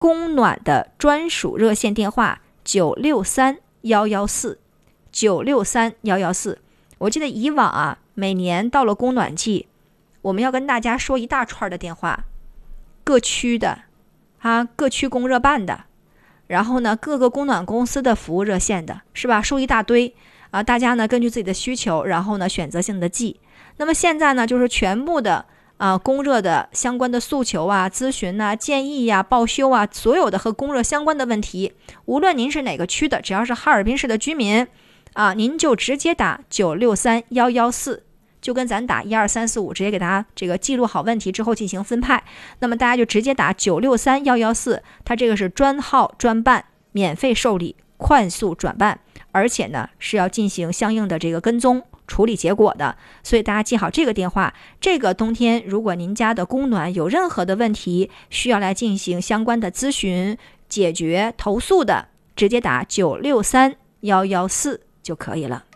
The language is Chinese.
供暖的专属热线电话963114，963114。我记得以往啊，每年到了供暖季，我们要跟大家说一大串的电话，各区的各区供热办的，然后呢各个供暖公司的服务热线的，是吧？说一大堆大家呢根据自己的需求，然后呢选择性的记。那么现在呢，就是全部的供热的相关的诉求咨询建议报修所有的和供热相关的问题，无论您是哪个区的，只要是哈尔滨市的居民您就直接打963114，就跟咱打12345，直接给大家这个记录好问题之后进行分派。那么大家就直接打963114，它这个是专号专办，免费受理，快速转办，而且呢是要进行相应的这个跟踪处理结果的。所以大家记好这个电话。这个冬天如果您家的供暖有任何的问题，需要来进行相关的咨询、解决、投诉的，直接打963114就可以了。